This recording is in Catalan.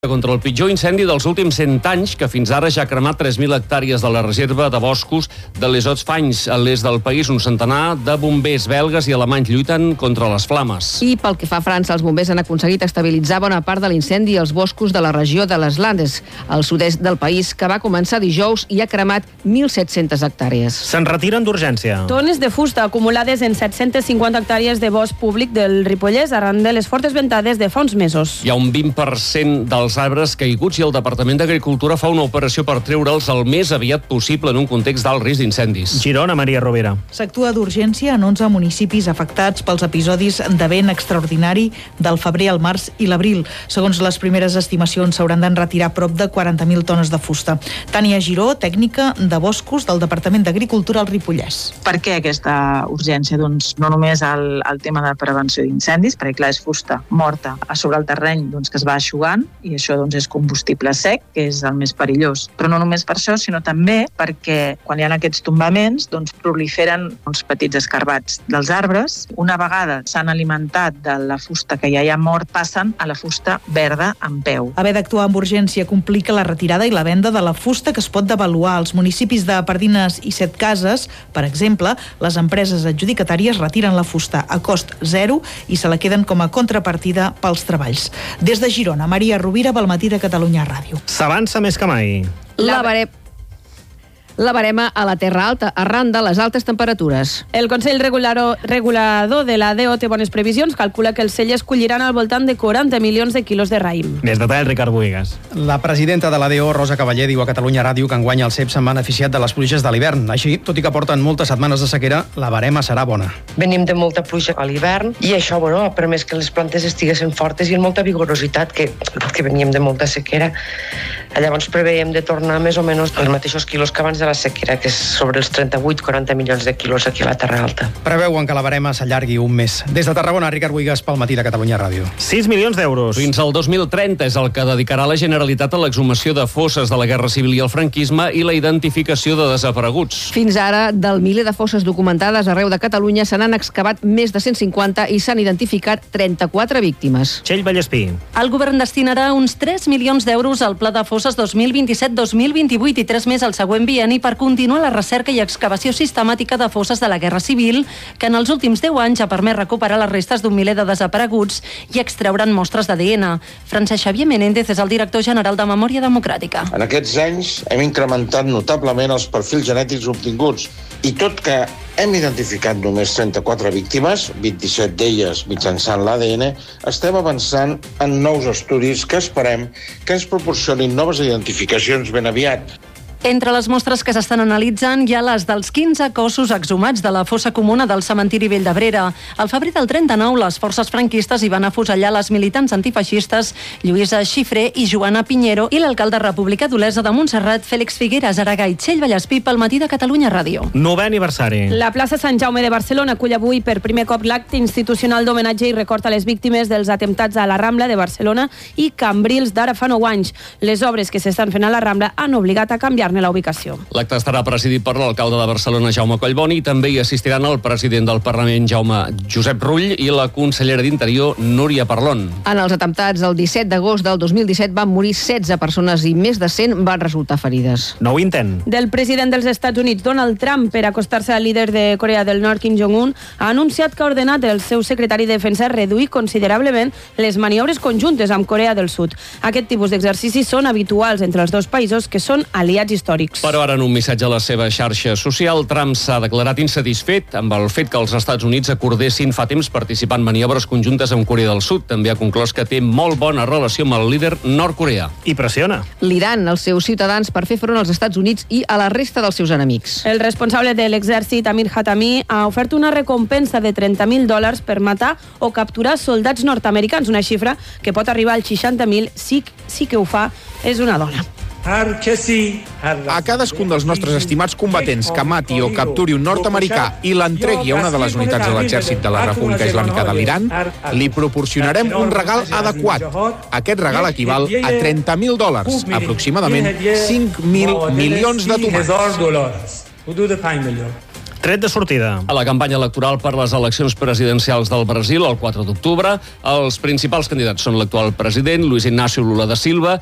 contra el pitjor incendi dels últims 100 anys, que fins ara ja ha cremat 3.000 hectàrees de la reserva de boscos de les Hauts-de-Fagne. A l'est del país, un centenar de bombers belgues i alemanys lluiten contra les flames. I pel que fa a França, els bombers han aconseguit estabilitzar bona part de l'incendi als boscos de la regió de les Landes, al sud-est del país, que va començar dijous i ha cremat 1.700 hectàrees. Se'n retiren d'urgència. Tones de fusta acumulades en 750 hectàrees de bosc públic del Ripollès arran de les fortes ventades de fa uns mesos. Hi ha un 20% dels arbres caiguts i el Departament d'Agricultura fa una operació per treure'ls el més aviat possible en un context d'alt risc d'incendis. Girona, Maria Rovira. S'actua d'urgència en 11 municipis afectats pels episodis de vent extraordinari del febrer al març i l'abril. Segons les primeres estimacions, s'hauran d'enretirar prop de 40.000 tones de fusta. Tània Giró, tècnica de boscos del Departament d'Agricultura al Ripollès. Per què aquesta urgència? Doncs no només el tema de prevenció d'incendis, perquè clar, és fusta morta a sobre el terreny que es va eixugant, i això és combustible sec, que és el més perillós. Però no només per això, sinó també perquè quan hi ha aquests tombaments proliferen uns petits escarbats dels arbres. Una vegada s'han alimentat de la fusta que ja hi ha mort, passen a la fusta verda en peu. Haver d'actuar amb urgència complica la retirada i la venda de la fusta que es pot devaluar. Als municipis de Pardines i Setcases, per exemple, les empreses adjudicatàries retiren la fusta a cost zero i se la queden com a contrapartida pels treballs. Des de Girona, Maria Rovira, Al Matí de Catalunya Ràdio. S'avança més que mai. La barema a la Terra Alta, arran de les altes temperatures. El Consell Regulador de la DO té bones previsions. Calcula que els cellers colliran al voltant de 40 milions de quilos de raïm. Més detall, Ricard Boigas. La presidenta de la DO, Rosa Cavaller, diu a Catalunya Ràdio que enguany el cep s'han beneficiat de les pluges de l'hivern. Així, tot i que porten moltes setmanes de sequera, la barema serà bona. Venim de molta pluja a l'hivern i això ha permès que les plantes estiguessin fortes i amb molta vigorositat, que veníem de molta sequera. Llavors preveiem de tornar més o menys els mateixos quilos que abans de la sequera, que és sobre els 38-40 milions de quilos aquí a la Terra Alta. Preveuen que la barema s'allargui un mes. Des de Tarragona, Ricard Boigas, pel Matí de Catalunya Ràdio. 6 milions d'euros. Fins al 2030 és el que dedicarà la Generalitat a l'exhumació de fosses de la Guerra Civil i el franquisme i la identificació de desapareguts. Fins ara, del miler de fosses documentades arreu de Catalunya, se n'han excavat més de 150 i s'han identificat 34 víctimes. Txell Vallespí. El govern destinarà uns 3 milions d'euros al Pla de Fosses 2027-2028 i 3 més al següent bienni per continuar la recerca i excavació sistemàtica de fosses de la Guerra Civil, que en els últims 10 anys ha permès recuperar les restes d'un miler de desapareguts i extreure'n mostres d'ADN. Francesc Xavier Menéndez és el director general de Memòria Democràtica. En aquests anys hem incrementat notablement els perfils genètics obtinguts i tot que hem identificat només 34 víctimes, 27 d'elles mitjançant l'ADN, estem avançant en nous estudis que esperem que ens proporcionin noves identificacions ben aviat. Entre les mostres que s'estan analitzant hi ha les dels 15 cossos exhumats de la fossa comuna del cementiri Vell d'Abrera. Al febrer del 39, les forces franquistes hi van afusellar les militants antifeixistes Lluïsa Xifré i Joana Piñero i l'alcalde republicà d'Olesa de Montserrat, Fèlix Figueras, Aragall, Txell Vallespí, pel Matí de Catalunya Ràdio. 9è aniversari. La plaça Sant Jaume de Barcelona acull avui per primer cop l'acte institucional d'homenatge i record a les víctimes dels atemptats a la Rambla de Barcelona i Cambrils d'ara fa 9 anys. Les obres que s'estan fent a la Rambla han obligat a canviar la ubicació. L'acte estarà presidit per l'alcalde de Barcelona, Jaume Collboni, i també hi assistiran el president del Parlament, Josep Rull, i la consellera d'Interior, Núria Parlon. En els atemptats del 17 d'agost del 2017 van morir 16 persones i més de 100 van resultar ferides. Nou intent. Del president dels Estats Units, Donald Trump, per acostar-se al líder de Corea del Nord, Kim Jong-un, ha anunciat que ha ordenat el seu secretari de Defensa reduir considerablement les maniobres conjuntes amb Corea del Sud. Aquest tipus d'exercicis són habituals entre els dos països que són aliats històrics. Però ara, en un missatge a la seva xarxa social, Trump s'ha declarat insatisfet amb el fet que els Estats Units acordessin fa temps participar en maniobres conjuntes amb Corea del Sud. També ha conclòs que té molt bona relació amb el líder nord-coreà. I pressiona l'Iran, els seus ciutadans, per fer front als Estats Units i a la resta dels seus enemics. El responsable de l'exèrcit, Amir Hatami, ha ofert una recompensa de $30.000 per matar o capturar soldats nord-americans, una xifra que pot arribar als 60.000 si que ho fa és una dona. A cadascun dels nostres estimats combatents que mati o capturi un nord-americà i l'entregui a una de les unitats de l'exèrcit de la República Islàmica de l'Iran, li proporcionarem un regal adequat. Aquest regal equival a $30.000, aproximadament 5.000 milions de tomàquets. Tret de sortida. A la campanya electoral per les eleccions presidencials del Brasil, el 4 d'octubre, els principals candidats són l'actual president, Luis Ignacio Lula da Silva,